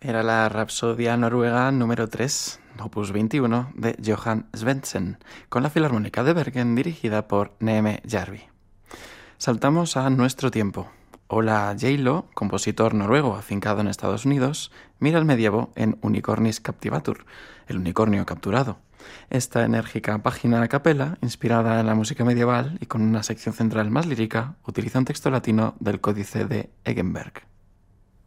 Era la Rapsodia Noruega número 3, opus 21, de Johan Svendsen, con la Filarmónica de Bergen dirigida por Neeme Järvi. Saltamos a nuestro tiempo. Ola J-Lo, compositor noruego afincado en Estados Unidos, mira el medievo en Unicornis Captivatur, el unicornio capturado. Esta enérgica página a capela, inspirada en la música medieval y con una sección central más lírica, utiliza un texto latino del Códice de Eggenberg.